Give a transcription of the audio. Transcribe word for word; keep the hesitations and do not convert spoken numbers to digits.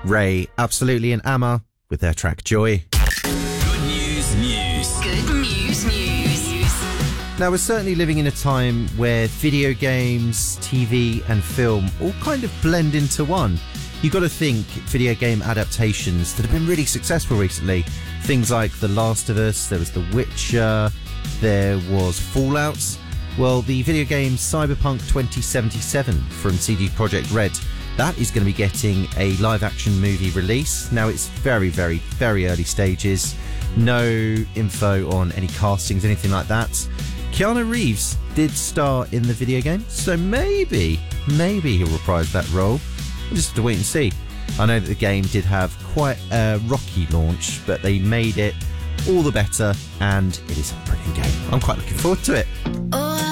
Ray, Absolutely, and Amma with their track Joy. Good news, news. Good news, news. Now, we're certainly living in a time where video games, T V and film all kind of blend into one. You've got to think video game adaptations that have been really successful recently. Things like The Last of Us, there was The Witcher, there was Fallout. Well, the video game Cyberpunk twenty seventy-seven from C D Projekt Red, that is going to be getting a live-action movie release. Now, it's very, very, very early stages. No info on any castings, anything like that. Keanu Reeves did star in the video game, so maybe, maybe he'll reprise that role. We'll just have to wait and see. I know that the game did have quite a rocky launch, but they made it all the better, and it is a brilliant game. I'm quite looking forward to it. Oh,